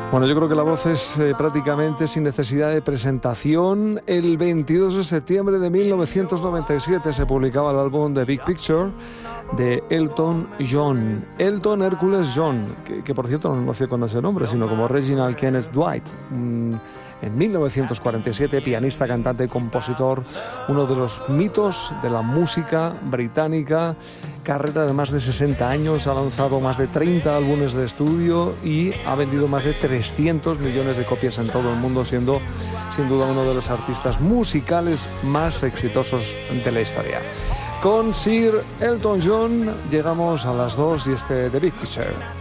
Bueno, yo creo que la voz es prácticamente sin necesidad de presentación. El 22 de septiembre de 1997 se publicaba el álbum The Big Picture de Elton John. Elton Hercules John, que por cierto no nació con ese nombre, sino como Reginald Kenneth Dwight. En 1947, pianista, cantante y compositor, uno de los mitos de la música británica, carrera de más de 60 años, ha lanzado más de 30 álbumes de estudio y ha vendido más de 300 millones de copias en todo el mundo, siendo sin duda uno de los artistas musicales más exitosos de la historia. Con Sir Elton John llegamos a las 2 y The Big Picture.